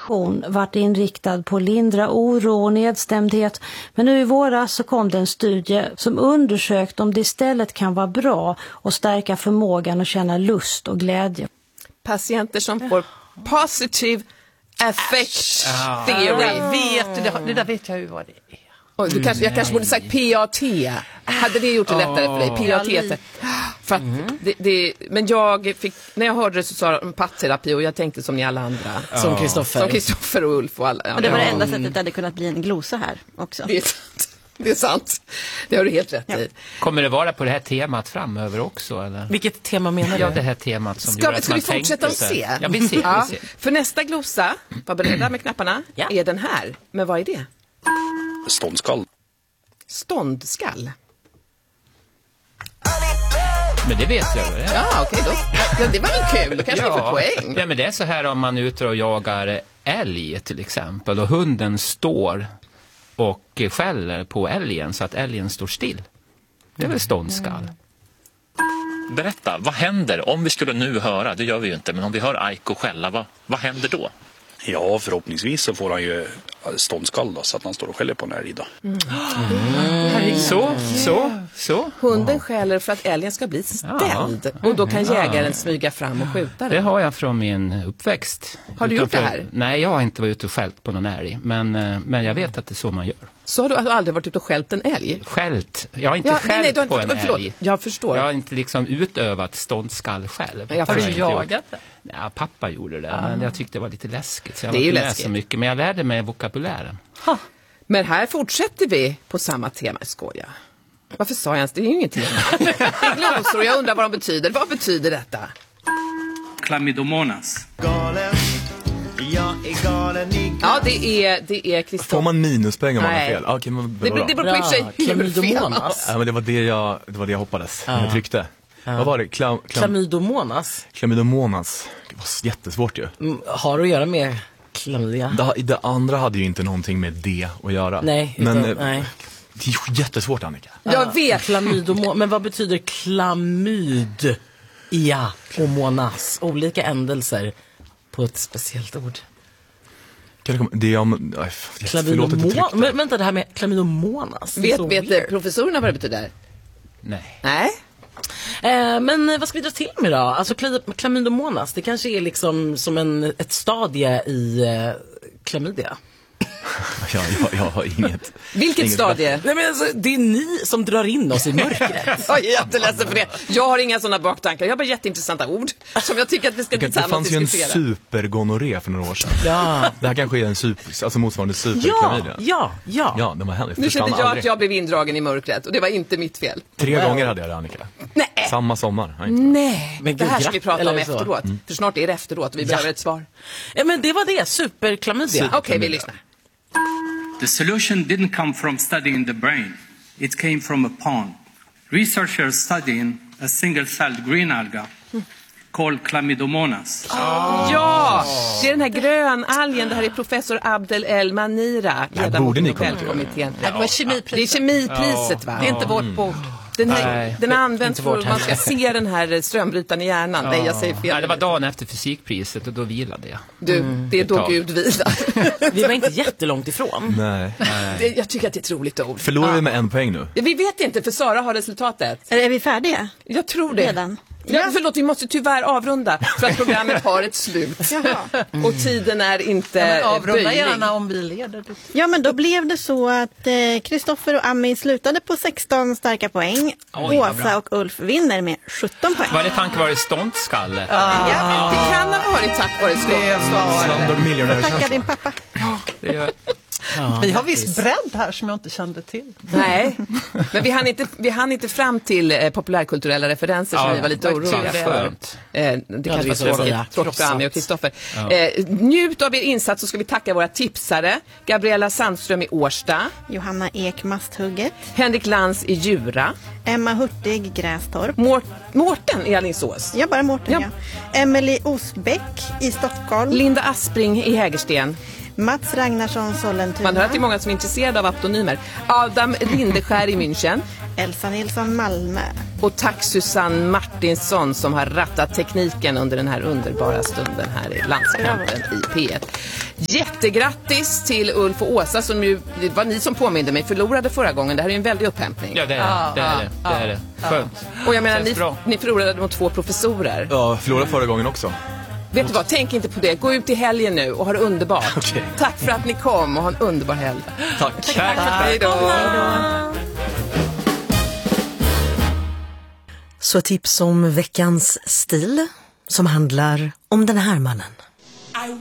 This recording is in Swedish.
Hon varit inriktad på lindra oro och nedstämdhet, men nu i våras så kom det en studie som undersökt om det istället kan vara bra och stärka förmågan att känna lust och glädje. Patienter som får positive affect theory. Det där vet jag ju vad det är. Och jag kanske borde sagt PAT. Hade det gjort det lättare för dig? PAT. För att men jag fick, när jag hörde det så sa de patterapi och jag tänkte som ni alla andra. Som Kristoffer och Ulf och alla. Och det var det enda sättet det hade kunnat bli en glosa här också. Det är sant. Det har du helt rätt i. Kommer det vara på det här temat framöver också? Eller? Vilket tema menar du? Ja, det här temat som ska vi fortsätta att se? Ja, vi ser. För nästa glosa, var beredda med knapparna, är den här. Men vad är det? Ståndskall. Ståndskall? Men det vet jag. Ja, okej då. Ja, det var väl kul, då kanske vi får poäng. Ja, men det är så här om man är ute och jagar älg till exempel och hunden står och skäller på älgen så att älgen står still. Det är väl ståndskall. Berätta, vad händer om vi skulle nu höra, det gör vi ju inte, men om vi hör Aiko skälla, vad händer då? Ja, förhoppningsvis så får han ju ståndskall då, så att han står och skäller på en älg då. Så. Hunden skäller för att älgen ska bli ställd. Och då kan jägaren smyga fram och skjuta det har jag från min uppväxt. Har du gjort det här? Nej, jag har inte varit ute och skällt på någon älg. Men jag vet att det är så man gör. Så har du aldrig varit ute och skällt en älg? Skällt? Jag har inte skällt på en älg. Jag förstår. Jag har inte liksom utövat ståndskall själv. Har du jagat det? Ja, pappa gjorde det, men jag tyckte det var lite läskigt. Så jag det är ju läskigt. Så mycket, men jag lärde mig vokabulären. Men här fortsätter vi på samma tema, skoja. Varför sa jag ens? Det är ju inget tema. Det är glosor och jag undrar vad de betyder. Vad betyder detta? Chlamydomonas. Ja, det är Kristoffer. Får man minuspoäng om man har fel? Okay, det beror på i sig hur fel. Ja, men det var det jag hoppades. Jag tryckte. Vad var det? Chlamydomonas. Chlamydomonas. Det var jättesvårt ju. Har att göra med klamydia? Det andra hade ju inte någonting med det att göra. Nej, nej. Det är jättesvårt, Annika. Jag vet. Men vad betyder klamyd? Ja, och monas. Olika ändelser på ett speciellt ord. Men vänta, det här med klamydomonas. Vet professorerna vad det betyder? Nej. Men vad ska vi dra till med då? Alltså klamydomonas, det kanske är liksom som ett stadie i klamydia. Jag har inget. Vilket stadie? Nej, men alltså, det är ni som drar in oss i mörkret. Jag är jätteledsen för det. Jag har inga sådana baktankar. Jag har bara jätteintressanta ord som jag tycker att vi ska tillsammans diskutera. Det fanns ju en supergonorré för några år sedan. Ja. Det här kanske är en motsvarande superklamydia. Ja, den var hemlig. Nu kände jag att jag blev indragen i mörkret och det var inte mitt fel. 3 gånger hade jag det, Annika. Nej. Samma sommar. Nej. Men det här ska vi prata om efteråt. För snart är det efteråt och vi behöver ett svar. Ja, men det var det. Superklamydia. Okej, vi lyssnar. The solution didn't come from studying the brain. It came from a pond. Researchers studying a single-celled green alga called Chlamydomonas. Ja, det är den här grönalgen. Det här är professor Abdel El Manira. Det borde ni komma till. Det var kemipriset. Det är kemipriset, va? Det är inte vårt bord. Den används för att man ska se den här strömbrytaren i hjärnan. Nej, jag säger fel. Nej, det var dagen efter fysikpriset och då vilade jag. Det är då Gud vilar. Vi var inte jättelångt ifrån. Nej. Jag tycker att det är ett roligt ord. Förlorar vi med 1 poäng nu? Vi vet inte, för Sara har resultatet. Är vi färdiga? Jag tror det. Redan? Ja, förlåt, vi måste tyvär avrunda för att programmet har ett slut. Och tiden är inte avrunda gärna om vi leder. Ja, men då blev det så att Kristoffer och Ami slutade på 16 starka poäng. Åsa och Ulf vinner med 17 poäng. Var det tack vare ståndskalle? Ja, det kan ha varit tack vare ståndskalle. Tackar din pappa. Vi har visst bredd här som jag inte kände till. Nej, men vi hann inte fram till populärkulturella referenser som vi var lite oroliga för. Det kanske var tråkigt för Ami och Kristoffer. Njut av er insats, så ska vi tacka våra tipsare. Gabriella Sandström i Årsta, Johanna Ek Masthugget, Henrik Lantz i Djura, Emma Hurtig Grästorp, Mårten i Alingsås. Ja, bara Mårten, ja. Emily Osbäck i Stockholm, Linda Aspring i Hägersten, Mats Ragnarsson Sollentuna. Man hör att det är många som är intresserade av aptonymer. Adam Lindeskär i München, Elsa Nilsson Malmö. Och tack Susanne Martinsson som har rattat tekniken under den här underbara stunden här i Landskampen i P1. Jättegrattis till Ulf och Åsa som ju, det var ni som påminde mig, förlorade förra gången. Det här är en väldig upphämtning. Ja, det är det. Skönt. Och jag menar, ni förlorade mot 2 professorer. Ja, förlorade förra gången också. Vet du vad, tänk inte på det. Gå ut i helgen nu och ha det underbart. Okay. Tack för att ni kom och ha en underbar helg. Tack. Hej då. Så tips om veckans stil som handlar om den här mannen.